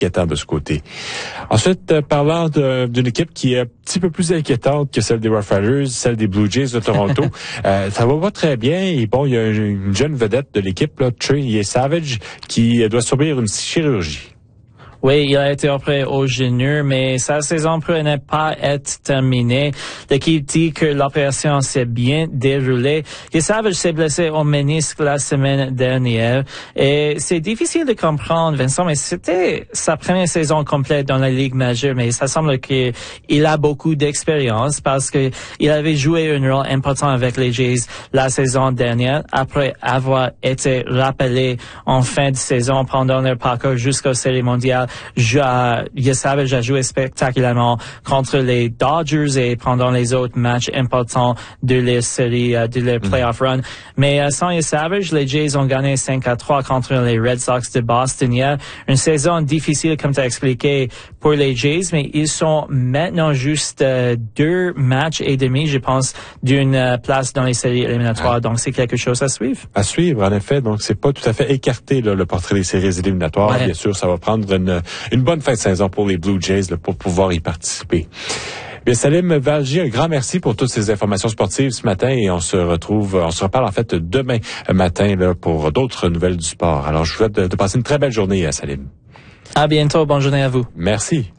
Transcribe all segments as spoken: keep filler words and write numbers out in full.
inquiétant de ce côté. Ensuite, euh, parlant de, d'une équipe qui est un petit peu plus inquiétante que celle des Rough Riders, celle des Blue Jays de Toronto, euh, ça va pas très bien. Et bon, il y a une jeune vedette de l'équipe, là, Trey Savage, qui doit subir une chirurgie. Oui, il a été opéré au genou, mais sa saison pourrait ne pas être terminée. L'équipe dit que l'opération s'est bien déroulée. Et Savage s'est blessé au ménisque la semaine dernière. Et c'est difficile de comprendre, Vincent, mais c'était sa première saison complète dans la Ligue majeure. Mais ça semble qu'il a beaucoup d'expérience parce que il avait joué un rôle important avec les Jays la saison dernière après avoir été rappelé en fin de saison pendant leur parcours jusqu'aux séries mondiales. Savage a joué spectaculairement contre les Dodgers et pendant les autres matchs importants de la série, de leur playoff run. Mais euh, sans Savage, les Jays ont gagné cinq à trois contre les Red Sox de Boston hier. Une saison difficile, comme tu as expliqué, pour les Jays, mais ils sont maintenant juste euh, deux matchs et demi, je pense, d'une euh, place dans les séries éliminatoires. Ah. Donc, c'est quelque chose à suivre. À suivre, en effet. Donc, c'est pas tout à fait écarté, là, le portrait des séries éliminatoires. Ouais. Bien sûr, ça va prendre une Une bonne fin de saison pour les Blue Jays là, pour pouvoir y participer. Bien, Salim Valji, un grand merci pour toutes ces informations sportives ce matin et on se retrouve, on se reparle en fait demain matin là, pour d'autres nouvelles du sport. Alors, je vous souhaite de, de passer une très belle journée, Salim. À bientôt, bonne journée à vous. Merci.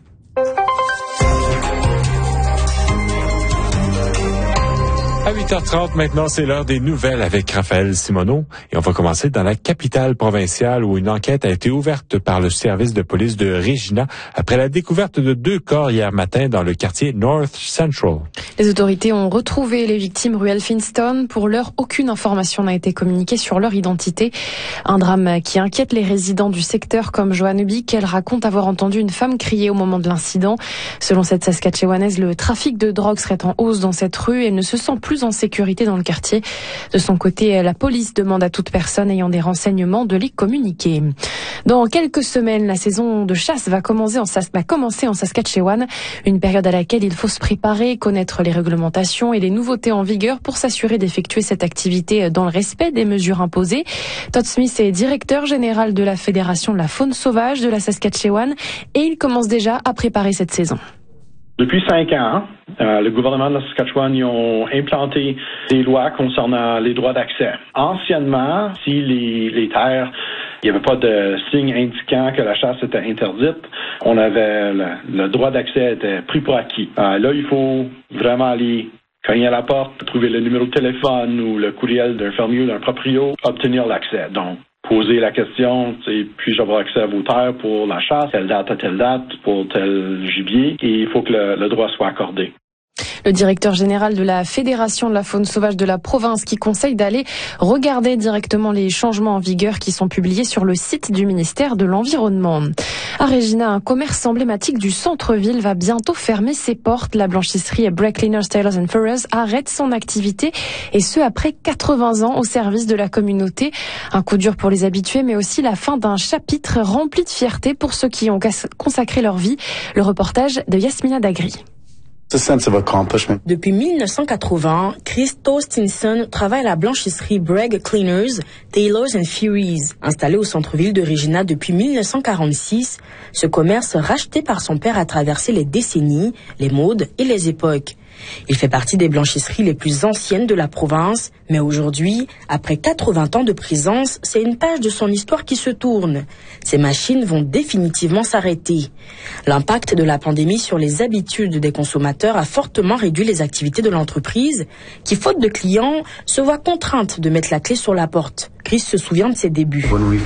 À huit heures trente, maintenant, c'est l'heure des nouvelles avec Raphaël Simoneau. Et on va commencer dans la capitale provinciale où une enquête a été ouverte par le service de police de Regina après la découverte de deux corps hier matin dans le quartier North Central. Les autorités ont retrouvé les victimes rue Elphinstone. Pour l'heure, aucune information n'a été communiquée sur leur identité. Un drame qui inquiète les résidents du secteur comme Joanne Bick. Elle raconte avoir entendu une femme crier au moment de l'incident. Selon cette Saskatchewanaise, le trafic de drogue serait en hausse dans cette rue et elle ne se sent plus en sécurité dans le quartier. De son côté, la police demande à toute personne ayant des renseignements de les communiquer. Dans quelques semaines, la saison de chasse va commencer en, Sas- va commencer en Saskatchewan, une période à laquelle il faut se préparer, connaître les réglementations et les nouveautés en vigueur pour s'assurer d'effectuer cette activité dans le respect des mesures imposées. Todd Smith est directeur général de la Fédération de la faune sauvage de la Saskatchewan et il commence déjà à préparer cette saison. Depuis cinq ans, euh, le gouvernement de la Saskatchewan ils ont implanté des lois concernant les droits d'accès. Anciennement, si les, les terres, il n'y avait pas de signe indiquant que la chasse était interdite, on avait le, le droit d'accès était pris pour acquis. Euh, là, il faut vraiment aller cogner à la porte, trouver le numéro de téléphone ou le courriel d'un fermier ou d'un proprio, obtenir l'accès. Donc, poser la question, puis-je avoir accès à vos terres pour la chasse, telle date à telle date, pour tel gibier, et il faut que le, le droit soit accordé. Le directeur général de la Fédération de la faune sauvage de la province qui conseille d'aller regarder directement les changements en vigueur qui sont publiés sur le site du ministère de l'Environnement. À Regina, un commerce emblématique du centre-ville va bientôt fermer ses portes. La blanchisserie Break Cleaners, Tailors and Furrers arrête son activité et ce après quatre-vingts ans au service de la communauté. Un coup dur pour les habitués mais aussi la fin d'un chapitre rempli de fierté pour ceux qui ont consacré leur vie. Le reportage de Yasmina Dagri. Depuis mille neuf cent quatre-vingts, Christo Stinson travaille à la blanchisserie Bragg Cleaners, Tailors and Furies. Installé au centre-ville de Regina depuis mille neuf cent quarante-six, ce commerce racheté par son père a traversé les décennies, les modes et les époques. Il fait partie des blanchisseries les plus anciennes de la province, mais aujourd'hui, après quatre-vingts ans de présence, c'est une page de son histoire qui se tourne. Ces machines vont définitivement s'arrêter. L'impact de la pandémie sur les habitudes des consommateurs a fortement réduit les activités de l'entreprise, qui, faute de clients, se voit contrainte de mettre la clé sur la porte. Chris se souvient de ses débuts.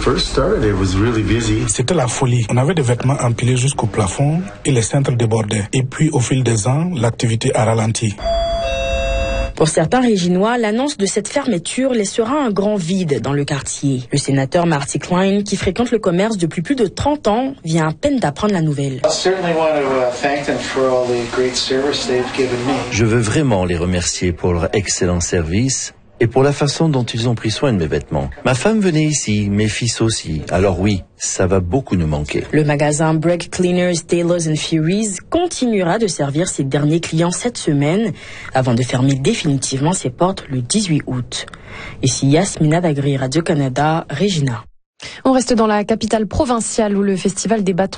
C'était la folie. On avait des vêtements empilés jusqu'au plafond et les cintres débordaient. Et puis, au fil des ans, l'activité a ralenti. Pour certains Réginois, l'annonce de cette fermeture laissera un grand vide dans le quartier. Le sénateur Marty Klein, qui fréquente le commerce depuis plus de trente ans, vient à peine d'apprendre la nouvelle. Je veux vraiment les remercier pour leur excellent service et pour la façon dont ils ont pris soin de mes vêtements. Ma femme venait ici, mes fils aussi. Alors oui, ça va beaucoup nous manquer. Le magasin Bragg Cleaners, Tailors and Furies continuera de servir ses derniers clients cette semaine avant de fermer définitivement ses portes le dix-huit août. Ici Yasmina Dagri, Radio-Canada, Regina. On reste dans la capitale provinciale où le festival des bâtons